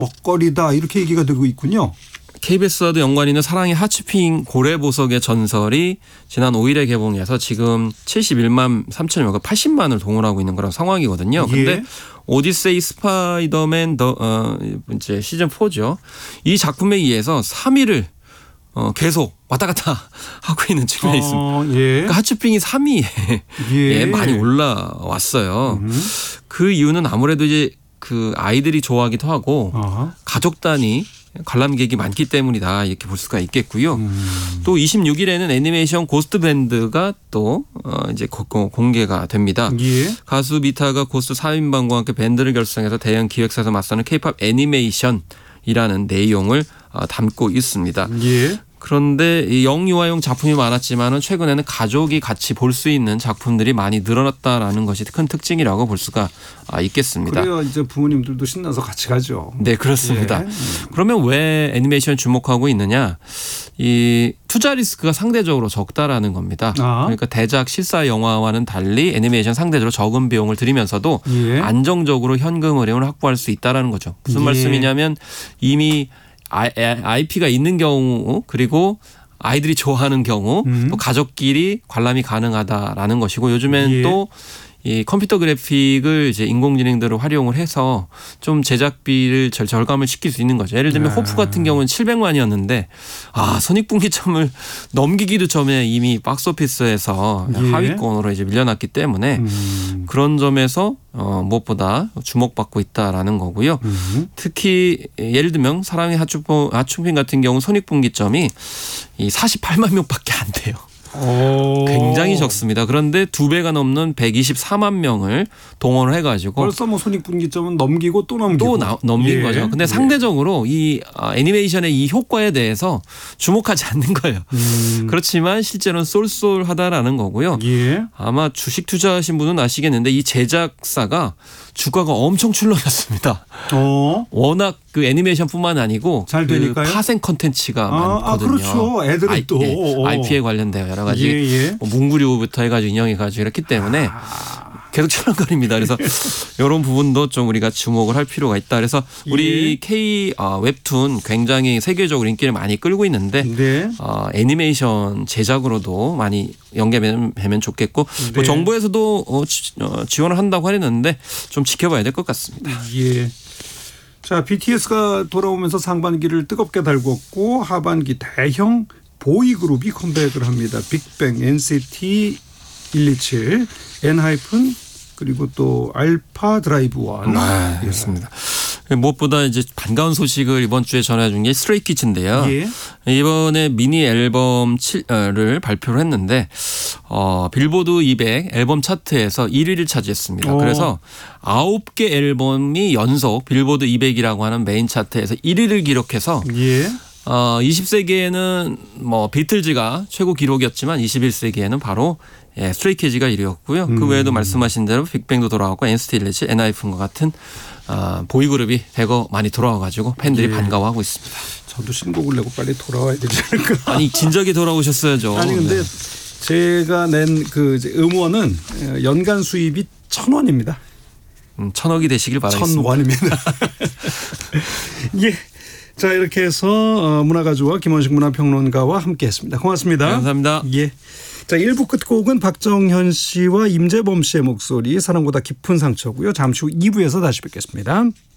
먹거리다 이렇게 얘기가 되고 있군요. KBS와도 연관이 있는 사랑의 핫쇼핑 고래보석의 전설이 지난 5일에 개봉해서 지금 71만 3천여 80만을 동원하고 있는 그런 상황이거든요. 그런데 예. 오디세이 스파이더맨 이제 시즌 4죠. 이 작품에 의해서 3위를 계속 왔다 갔다 하고 있는 측면이 있습니다. 예. 그러니까 핫쇼핑이 3위에 예. 많이 올라왔어요. 그 이유는 아무래도 이제 그 아이들이 좋아하기도 하고 가족 단위 관람객이 많기 때문이다 이렇게 볼 수가 있겠고요. 또 26일에는 애니메이션 고스트 밴드가 또 이제 공개가 됩니다. 예. 가수 미타가 고스트 4인방과 함께 밴드를 결성해서 대형 기획사에서 맞서는 K-팝 애니메이션이라는 내용을 담고 있습니다. 예. 그런데 이 영유아용 작품이 많았지만은 최근에는 가족이 같이 볼 수 있는 작품들이 많이 늘어났다라는 것이 큰 특징이라고 볼 수가 있겠습니다. 그래야 이제 부모님들도 신나서 같이 가죠. 네, 그렇습니다. 예. 그러면 왜 애니메이션 주목하고 있느냐? 이 투자 리스크가 상대적으로 적다라는 겁니다. 그러니까 대작 실사 영화와는 달리 애니메이션 상대적으로 적은 비용을 들이면서도 예. 안정적으로 현금 흐름을 확보할 수 있다라는 거죠. 무슨 예. 말씀이냐면 이미 IP가 있는 경우 그리고 아이들이 좋아하는 경우 또 가족끼리 관람이 가능하다라는 것이고 요즘엔 예. 또 이 컴퓨터 그래픽을 이제 인공지능들을 활용을 해서 좀 제작비를 절감을 시킬 수 있는 거죠. 예를 들면 호프 같은 경우는 700만이었는데 선익분기점을 넘기기도 전에 이미 박스오피스에서 예. 하위권으로 이제 밀려났기 때문에 그런 점에서 무엇보다 주목받고 있다라는 거고요. 특히 예를 들면 사랑의 핫쇼핑 같은 경우 손익분기점이 이 48만 명밖에 안 돼요. 굉장히 적습니다. 그런데 2배가 넘는 124만 명을 동원을 해가지고 벌써 뭐 손익분기점은 넘기고 또 넘기고 넘긴 예. 거죠. 근데 상대적으로 이 애니메이션의 이 효과에 대해서 주목하지 않는 거예요. 그렇지만 실제로는 쏠쏠하다라는 거고요. 예. 아마 주식 투자하신 분은 아시겠는데 이 제작사가 주가가 엄청 출렁였습니다. 워낙 그 애니메이션뿐만 아니고 잘 되니까요? 그 파생 컨텐츠가 많거든요. 그렇죠. 애들은 또 IP에 관련되어 여러 가지 예. 뭐 문구류부터 해가지고 인형해가지고 이렇기 때문에 계속 출렁거립니다. 그래서 이런 부분도 좀 우리가 주목을 할 필요가 있다. 그래서 우리 K 웹툰 굉장히 세계적으로 인기를 많이 끌고 있는데 네. 애니메이션 제작으로도 많이 연계되면 좋겠고 네. 뭐 정부에서도 지원을 한다고 하는데 좀 지켜봐야 될 것 같습니다. 예. 자, BTS가 돌아오면서 상반기를 뜨겁게 달궜고 하반기 대형 보이그룹이 컴백을 합니다. 빅뱅, NCT 127, 엔하이픈 그리고 또 알파 드라이브 원. 그렇습니다. 무엇보다 이제 반가운 소식을 이번 주에 전해준 게 스트레이키즈인데요. 예. 이번에 미니 앨범을 발표를 했는데 빌보드 200 앨범 차트에서 1위를 차지했습니다. 그래서 9개 앨범이 연속 빌보드 200이라고 하는 메인 차트에서 1위를 기록해서 20세기에는 뭐 비틀즈가 최고 기록이었지만 21세기에는 바로 스트레이키즈가 1위였고요. 그 외에도 말씀하신 대로 빅뱅도 돌아왔고 NCT 127, 엔하이픈과 같은 보이그룹이 대거 많이 돌아와가지고 팬들이 반가워하고 있습니다. 저도 신곡을 내고 빨리 돌아와야 되지 않을까. 아니 진작에 돌아오셨어야죠. 아니 근데 제가 낸 그 음원은 연간 수입이 1,000원입니다. 1,000억이 되시길 바라겠습니다. 1,000원입니다. 예. 자 이렇게 해서 문화가주와 김원식 문화평론가와 함께했습니다. 고맙습니다. 네, 감사합니다. 예. 자 1부 끝곡은 박정현 씨와 임재범 씨의 목소리 사랑보다 깊은 상처고요. 잠시 후 2부에서 다시 뵙겠습니다.